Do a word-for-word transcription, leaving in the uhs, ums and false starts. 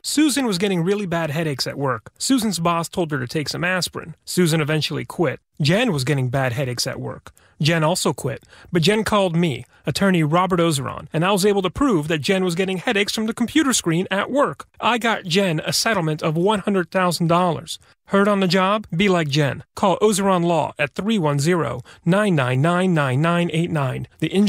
Susan was getting really bad headaches at work. Susan's boss told her to take some aspirin. Susan eventually quit. Jen was getting bad headaches at work. Jen also quit, but Jen called me, attorney Robert Ozeron, and I was able to prove that Jen was getting headaches from the computer screen at work. I got Jen a settlement of one hundred thousand dollars. Heard on the job? Be like Jen. Call Ozeron Law at three one zero, nine nine nine, nine nine eight nine. The